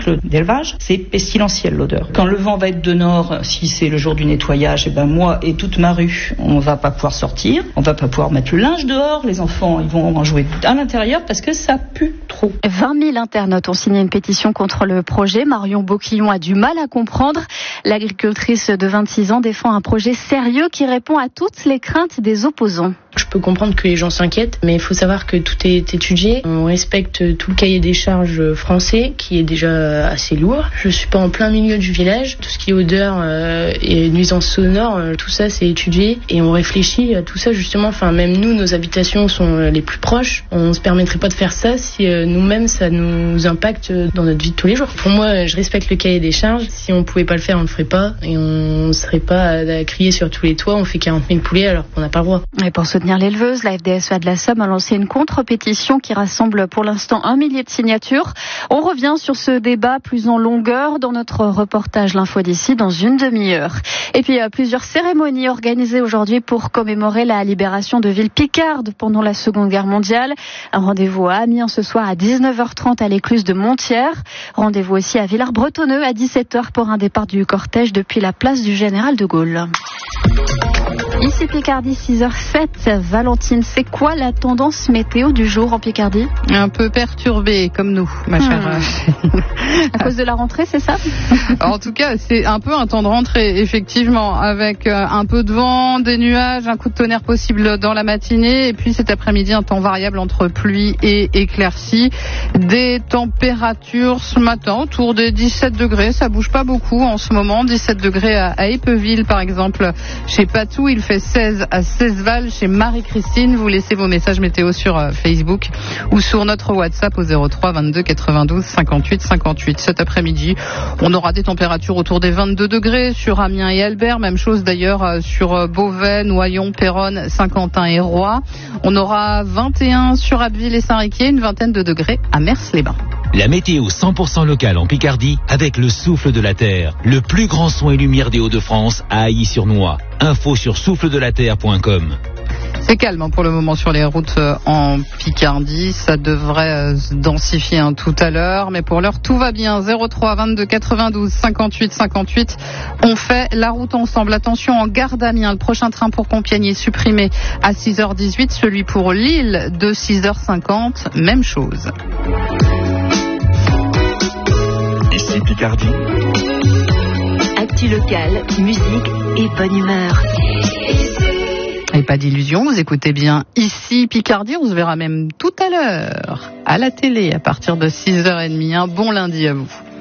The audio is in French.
cycle d'élevage, c'est pestilentiel l'odeur. Quand le vent va être de nord, si c'est le jour du nettoyage, moi et toute ma rue, on va pas pouvoir sortir, on va pas pouvoir mettre le linge dehors, les enfants ils vont en jouer à l'intérieur parce que ça pue trop. 20 000 internautes ont signé une pétition contre le projet. Marion Bocquillon a du mal à comprendre. L'agricultrice de 26 ans défend un projet sérieux qui répond à toutes les craintes des opposants. Je peux comprendre que les gens s'inquiètent, mais il faut savoir que tout est étudié. On respecte tout le cahier des charges français, qui est déjà assez lourd. Je suis pas en plein milieu du village. Tout ce qui est odeur et nuisances sonores, tout ça c'est étudié et on réfléchit à tout ça justement. Enfin, même nous, nos habitations sont les plus proches. On se permettrait pas de faire ça si nous-mêmes ça nous impacte dans notre vie de tous les jours. Pour moi, je respecte le cahier des charges. Si on pouvait pas le faire, on le ferait pas et on serait pas à crier sur tous les toits. On fait 40 000 poulets alors qu'on n'a pas le droit. Et pour soutenir l'éleveuse, la FDSEA de la Somme a lancé une contre-pétition qui rassemble pour l'instant 1 millier de signatures. On revient sur ce débat plus en longueur dans notre reportage L'Info d'ici dans une demi-heure. Et puis plusieurs cérémonies organisées aujourd'hui pour commémorer la libération de Ville Picarde pendant la Seconde Guerre mondiale. Un rendez-vous à Amiens ce soir à 19h30 à l'écluse de Montières. Rendez-vous aussi à Villars-Bretonneux à 17h pour un départ du cortège depuis la place du Général de Gaulle. Ici Picardie, 6h07. Valentine, c'est quoi la tendance météo du jour en Picardie ? Un peu perturbée, comme nous, ma chère. À cause de la rentrée, c'est ça ? En tout cas, c'est un peu un temps de rentrée, effectivement, avec un peu de vent, des nuages, un coup de tonnerre possible dans la matinée, et puis cet après-midi, un temps variable entre pluie et éclaircie. Des températures ce matin autour des 17 degrés, ça bouge pas beaucoup en ce moment. 17 degrés à Épeville, par exemple, chez Patou, il fait 16 à Cesval chez Marie-Christine. Vous laissez vos messages météo sur Facebook ou sur notre WhatsApp au 03 22 92 58 58. Cet après-midi, on aura des températures autour des 22 degrés sur Amiens et Albert. Même chose d'ailleurs sur Beauvais, Noyon, Péronne, Saint-Quentin et Roy. On aura 21 sur Abbeville et Saint-Riquier, une vingtaine de degrés à Mers-les-Bains. La météo 100% locale en Picardie avec le souffle de la terre. Le plus grand son et lumière des Hauts-de-France à Ailly-sur-Noix. Info sur souffledelaterre.com. C'est calme pour le moment sur les routes en Picardie. Ça devrait se densifier tout à l'heure. Mais pour l'heure, tout va bien. 03 22 92 58 58. On fait la route ensemble. Attention, en gare d'Amiens, le prochain train pour Compiègne est supprimé à 6h18. Celui pour Lille de 6h50. Même chose. Ici Picardie. Actu locale, musique et bonne humeur. Et pas d'illusion, vous écoutez bien Ici Picardie. On se verra même tout à l'heure à la télé à partir de 6h30. Un bon lundi à vous.